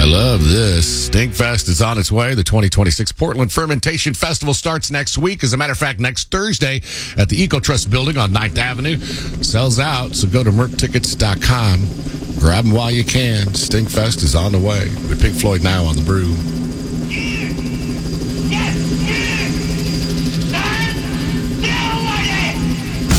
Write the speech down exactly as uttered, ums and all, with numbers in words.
love this. Stinkfest is on its way. The twenty twenty-six Portland Fermentation Festival starts next week. As a matter of fact, next Thursday at the EcoTrust building on ninth Avenue. Sells out, so go to merc tickets dot com. Grab them while you can. Stinkfest is on the way. With Pink Floyd now on the brew.